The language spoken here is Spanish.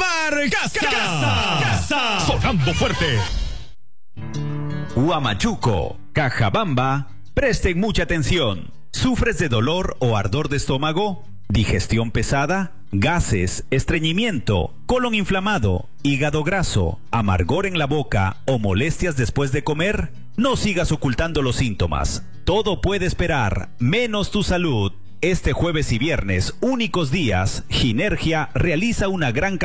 Marcasa. Sonando fuerte. Huamachuco, Cajabamba, presten mucha atención. ¿Sufres de dolor o ardor de estómago? ¿Digestión pesada? ¿Gases, estreñimiento, colon inflamado, hígado graso, amargor en la boca o molestias después de comer? No sigas ocultando los síntomas. Todo puede esperar, menos tu salud. Este jueves y viernes, únicos días, Ginergia realiza una gran